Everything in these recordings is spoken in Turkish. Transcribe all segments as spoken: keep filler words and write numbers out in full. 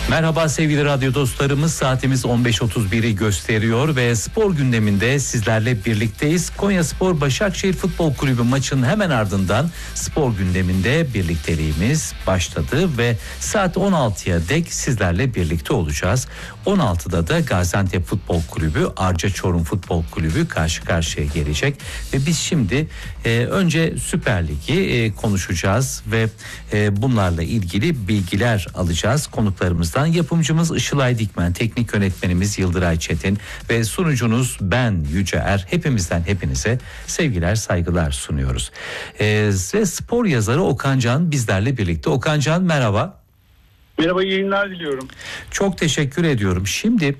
Merhaba sevgili radyo dostlarımız, saatimiz on beş otuz biri gösteriyor ve spor gündeminde sizlerle birlikteyiz. Konyaspor Başakşehir Futbol Kulübü maçının hemen ardından spor gündeminde birlikteliğimiz başladı ve saat on altıya dek sizlerle birlikte olacağız. on altıda da Gaziantep Futbol Kulübü, Arca Çorum Futbol Kulübü karşı karşıya gelecek ve biz şimdi e, önce Süper Lig'i e, konuşacağız ve e, bunlarla ilgili bilgiler alacağız konuklarımızdan. Yapımcımız Işılay Dikmen, teknik yönetmenimiz Yıldıray Çetin ve sunucunuz ben Yüce Er. Hepimizden hepinize sevgiler, saygılar sunuyoruz. Ee, ve spor yazarı Okan Can bizlerle birlikte. Okan Can merhaba. Merhaba, yayınlar diliyorum. Çok teşekkür ediyorum. Şimdi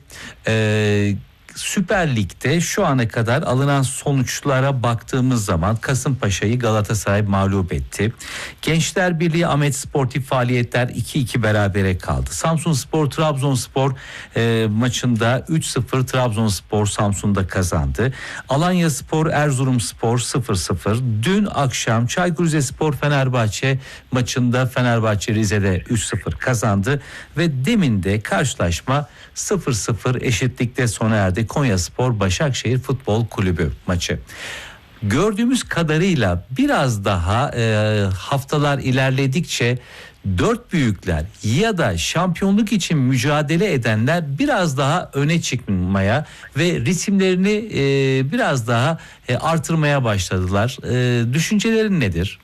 e, Süper Lig'de şu ana kadar alınan sonuçlara baktığımız zaman Kasımpaşa'yı Galatasaray mağlup etti. Gençler Birliği Ahmet Sportif Faaliyetler iki iki berabere kaldı. Samsunspor Trabzonspor e, maçında üç sıfır Trabzonspor Samsun'da kazandı. Alanyaspor Erzurumspor sıfır sıfır. Dün akşam Çaykur Rizespor Fenerbahçe maçında Fenerbahçe Rize'de üç sıfır kazandı ve demin de karşılaşma sıfır sıfır eşitlikte sona erdi. Konyaspor Başakşehir Futbol Kulübü maçı. Gördüğümüz kadarıyla biraz daha e, haftalar ilerledikçe dört büyükler ya da şampiyonluk için mücadele edenler biraz daha öne çıkmaya ve ritimlerini e, biraz daha e, artırmaya başladılar. E, düşüncelerin nedir?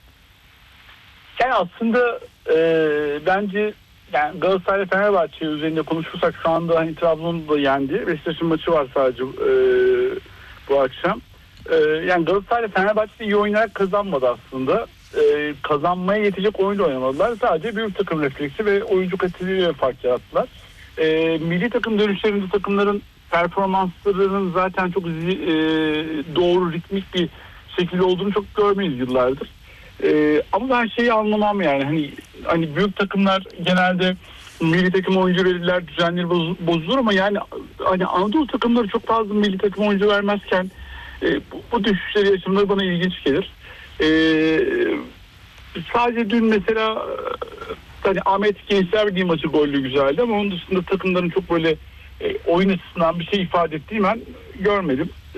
Yani aslında e, bence yani Galatasaray Fenerbahçe üzerinde konuşursak şu anda hani Trabzon'da yendi. Beşiktaş'ın maçı var sadece e, bu akşam. E, yani Galatasaray Fenerbahçe iyi oynayarak kazanmadı aslında. E, kazanmaya yetecek oyunla oynamadılar. Sadece büyük takım refleksi ve oyuncu kalitesiyle fark yarattılar. E, milli takım dönüşlerinde takımların performanslarının zaten çok e, doğru ritmik bir şekilde olduğunu çok görmeyiz yıllardır. Ee, ama ben şeyi anlamam yani hani hani büyük takımlar genelde milli takım oyuncu verirler, düzenleri boz, bozulur ama yani hani Anadolu takımları çok fazla milli takım oyuncu vermezken e, bu, bu düşüşleri yaşamları bana ilginç gelir. E, sadece dün mesela hani Ahmet Gençler Birliği maçı gollü güzeldi ama onun dışında takımların çok böyle e, oyun açısından bir şey ifade ettiği ben görmedim. E,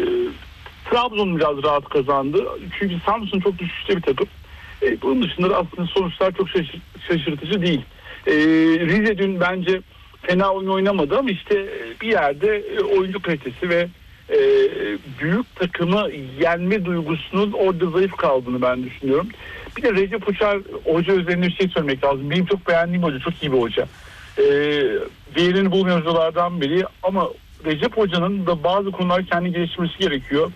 Trabzon biraz rahat kazandı. Çünkü Samsun çok düşüşte bir takım. E, bunun dışında aslında sonuçlar çok şaşır, şaşırtıcı değil. E, Rize dün bence fena oyun oynamadı ama işte bir yerde e, oyuncu kalitesi ve e, büyük takımı yenme duygusunun orada zayıf kaldığını ben düşünüyorum. Bir de Recep Uçar hoca üzerine bir şey söylemek lazım. Benim çok beğendiğim hoca, çok iyi bir hoca. E, Değerini bulmayan hocalardan biri ama Recep Hoca'nın da bazı konular kendi geliştirmesi gerekiyor.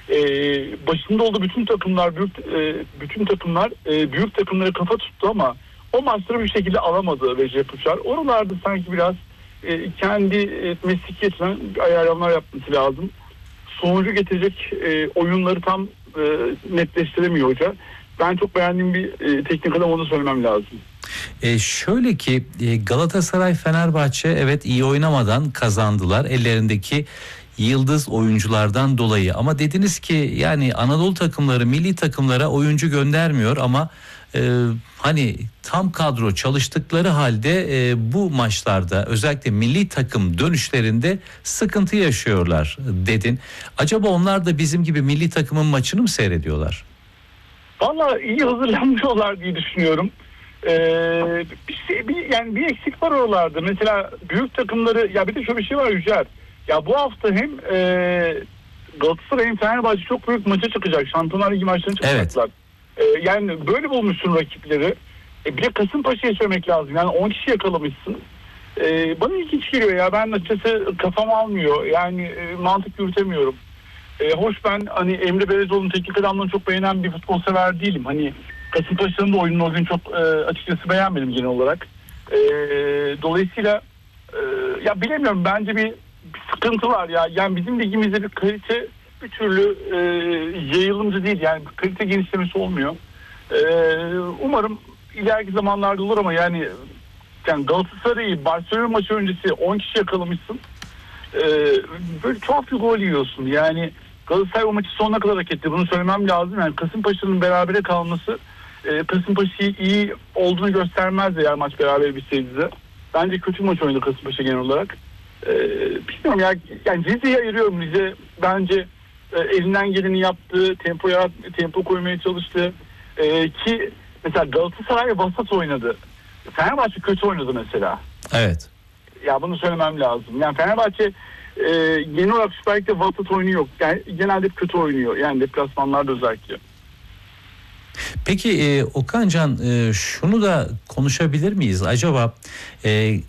Ee, başında olduğu bütün takımlar büyük e, bütün takımlar e, büyük takımlara kafa tuttu ama o maçları bir şekilde alamadı Recep Uçar. Oralarda sanki biraz e, kendi e, mesleki açıdan ayarlamalar yapması lazım. Sonucu getirecek e, oyunları tam e, netleştiremiyor hoca. Ben çok beğendiğim bir e, teknik adam, onu söylemem lazım. E şöyle ki Galatasaray Fenerbahçe evet iyi oynamadan kazandılar ellerindeki yıldız oyunculardan dolayı ama dediniz ki yani Anadolu takımları milli takımlara oyuncu göndermiyor ama e, hani tam kadro çalıştıkları halde e, bu maçlarda özellikle milli takım dönüşlerinde sıkıntı yaşıyorlar dedin. Acaba onlar da bizim gibi milli takımın maçını mı seyrediyorlar? Vallahi iyi hazırlanmıyorlar diye düşünüyorum. Ee, bir şey, bir, yani bir eksik var oralarda. Mesela büyük takımları, ya bir de şöyle bir şey var Yücer. Ya bu hafta hem e, Galatasaray hem Fenerbahçe çok büyük maça çıkacak. Şampiyonlar Ligi maçlarına çıkacaklar. Evet. Ee, yani böyle bulmuşsun rakipleri. E, bir de Kasımpaşa'ya söylemek lazım. Yani on kişi yakalamışsın. Ee, bana ilginç geliyor ya. Ben açıkçası kafam almıyor. Yani e, mantık yürütemiyorum. E, hoş ben hani Emre Belezoğlu'nun teknik adamlığını çok beğenen bir futbol sever değilim. Hani Kasımpaşa'nın da oyununu o gün çok e, açıkçası beğenmedim genel olarak. E, dolayısıyla e, ya bilemiyorum, bence bir, bir sıkıntı var ya. Yani bizim ligimizde bir kalite bir türlü e, yayılımcı değil. Yani kalite genişlemesi olmuyor. E, umarım ileriki zamanlarda olur ama yani, yani Galatasaray'ı Barcelona maçı öncesi on kişi yakalamışsın. E, böyle tuhaf bir gol yiyorsun. Yani Galatasaray o maçı sonuna kadar hak etti. Bunu söylemem lazım. Yani Kasımpaşa'nın berabere kalması e, Kasımpaşa'yı iyi olduğunu göstermezdi eğer maç beraber bitseydi de. Bence kötü maç oynadı Kasımpaşa genel olarak. Ee, bilmiyorum ya, yani Rize'yi ayırıyorum. Rize bence e, elinden geleni yaptı. Tempo yarat, tempo koymaya çalıştı. Ee, ki mesela Galatasaray vasat oynadı. Fenerbahçe kötü oynadı mesela. Evet. Ya bunu söylemem lazım. Yani Fenerbahçe e, genel olarak Süper Lig'de vasat oynuyor. Yani genelde kötü oynuyor. Yani deplasmanlarda özellikle. Peki e, Okancan, e, şunu da konuşabilir miyiz? Acaba e,